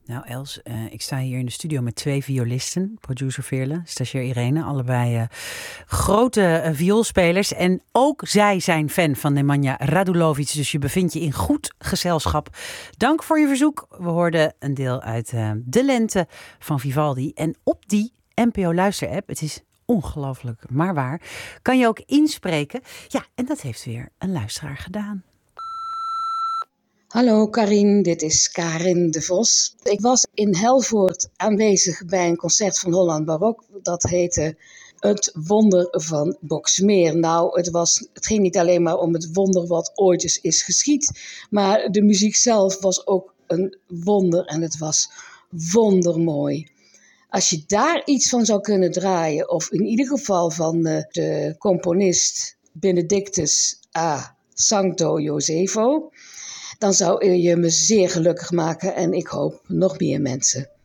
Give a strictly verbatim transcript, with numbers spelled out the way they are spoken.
Nou Els, uh, ik sta hier in de studio met twee violisten. Producer Veerle, stagiair Irene. Allebei uh, grote uh, vioolspelers. En ook zij zijn fan van Nemanja Radulovic. Dus je bevindt je in goed gezelschap. Dank voor je verzoek. We hoorden een deel uit uh, De Lente van Vivaldi. En op die N P O Luister-app, het is ongelooflijk, maar waar, kan je ook inspreken. Ja, en dat heeft weer een luisteraar gedaan. Hallo Karin, dit is Karin de Vos. Ik was in Helvoort aanwezig bij een concert van Holland Barok. Dat heette Het Wonder van Boxmeer. Nou, het, was, het ging niet alleen maar om het wonder wat ooit is, is geschied. Maar de muziek zelf was ook een wonder en het was wondermooi. Als je daar iets van zou kunnen draaien, of in ieder geval van de, de componist Benedictus A. Sancto Josefo, dan zou je me zeer gelukkig maken en ik hoop nog meer mensen.